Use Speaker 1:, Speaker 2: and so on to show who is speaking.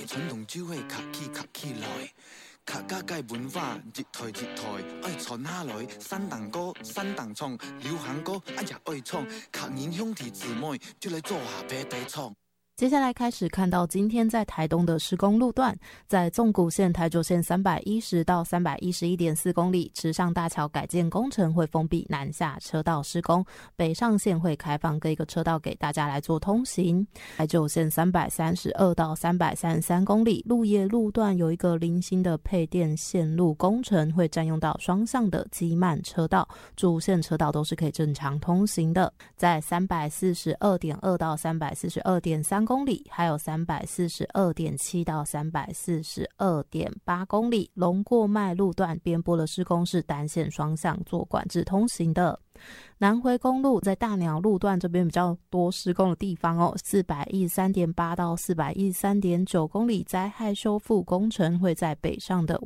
Speaker 1: 爱传统酒会卡起来。客家界文化一台一台，爱传下来。山东歌、山东唱，流行歌也爱唱。客人兄弟姊妹就来做下白地唱。
Speaker 2: 接下来开始看到今天在台东的施工路段，在纵谷线台九线310到311.4公里，池上大桥改建工程会封闭南下车道施工，北上线会开放各一个车道给大家来做通行。台九线332到333公里，鹿野路段有一个零星的配电线路工程，会占用到双向的机慢车道，主线车道都是可以正常通行的。在342.2到342.3公里，还有342.7到342.8公里，龙过脉路段边坡的施工是单线双向做管制通行的。南回公路在大鸟路段这边比较多施工的地方哦，413.8到413.9公里灾害修复工程会在北上的